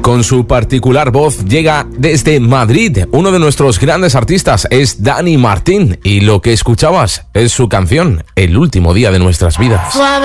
con su particular voz llega desde Madrid. Uno de nuestros grandes artistas es Dani Martín y lo que escuchabas es su canción El último día de nuestras vidas. Suave.